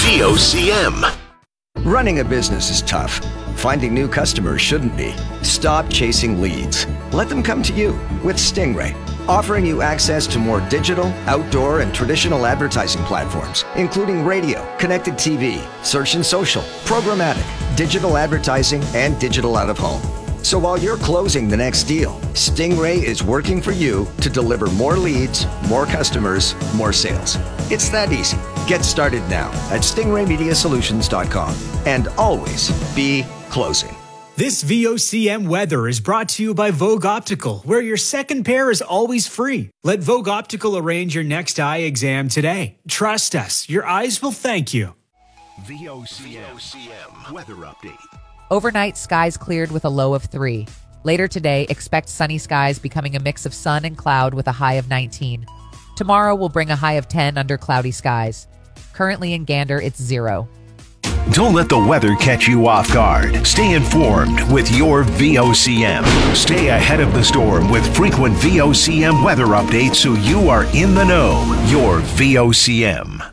VOCM. Running a business is tough. Finding new customers shouldn't be. Stop chasing leads. Let them come to you with Stingray, offering you access to more digital, outdoor, and traditional advertising platforms, including radio, connected TV, search and social, programmatic, digital advertising, and digital out-of-home. So while you're closing the next deal, Stingray is working for you to deliver more leads, more customers, more sales. It's that easy. Get started now at stingraymediasolutions.com and always be closing. This VOCM weather is brought to you by Vogue Optical, where your second pair is always free. Let Vogue Optical arrange your next eye exam today. Trust us, your eyes will thank you. VOCM weather update. Overnight, skies cleared with a low of 3. Later today, expect sunny skies becoming a mix of sun and cloud with a high of 19. Tomorrow will bring a high of 10 under cloudy skies. Currently in Gander, it's 0. Don't let the weather catch you off guard. Stay informed with your VOCM. Stay ahead of the storm with frequent VOCM weather updates so you are in the know. Your VOCM.